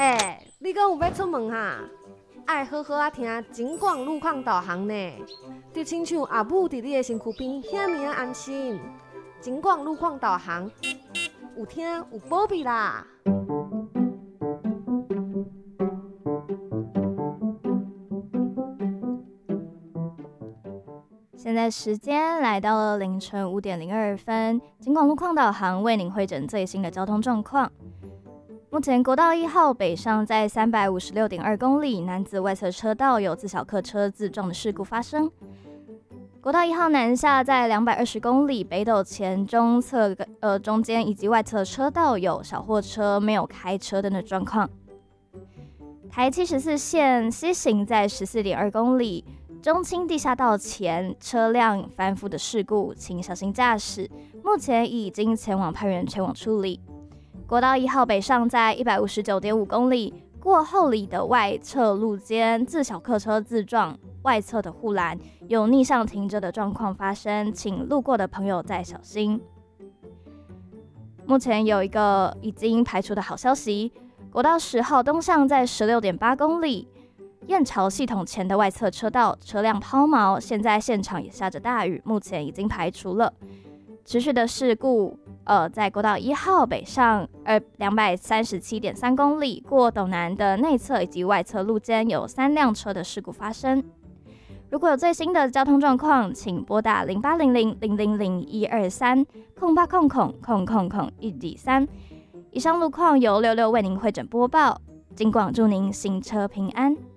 你讲有要出门哈？爱好好听警广路况导航呢，就亲像阿母伫你的身躯边，遐尔安心。警广路况导航，有听有保庇啦。 现在时间来到了凌晨5:02，警广路况导航为您汇整最新的交通状况。目前国道1号北上在356.2公里，男子外侧车道有自小客车自撞的事故发生。国道1号南下在220公里，北斗前中间以及外侧车道有小货车没有开车灯的状况。台74线西行在14.2公里，中清地下道前车辆翻覆的事故，请小心驾驶。目前已经前往派员前往处理。国道1号北上在159.5公里，过后里的外侧路肩自小客车自撞，外侧的护栏有逆向停着的状况发生，请路过的朋友再小心。目前有一个已经排除的好消息，国道10号东向在16.8公里，燕巢系统前的外侧车道车辆抛锚，现在现场也下着大雨，目前已经排除了。持续的事故，在国道1号北上237.3公里，过斗南的内侧以及外侧路肩有3辆车的事故发生。如果有最新的交通状况，请拨打0800000123 0800000123。以上路况由66为您汇整播报，警广祝您行车平安。